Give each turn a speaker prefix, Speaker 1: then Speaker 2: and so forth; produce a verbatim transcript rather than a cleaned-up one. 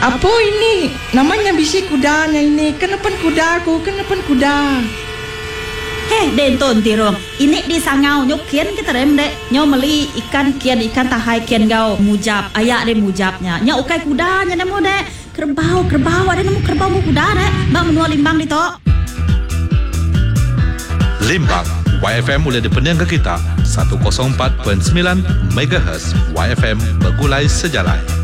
Speaker 1: Apa ini? Namanya bisi kudanya ini. Kenapan kuda aku? Kenapan kuda?
Speaker 2: Heh, denton tirong. Ini di sangau nyok kian kita rem dek. Nyo meli ikan kian ikan tahai kian gau mujab. Ayak de mujabnya. Nya ukai kudanya nemu dek. Kerbau kerbau ada nemu kerbau mu kuda dek. Bang menua limbang di to.
Speaker 3: Limbang Y F M mulai dipenyangga kita seratus empat perpuluhan sembilan megahertz Y F M bergulai sejalan.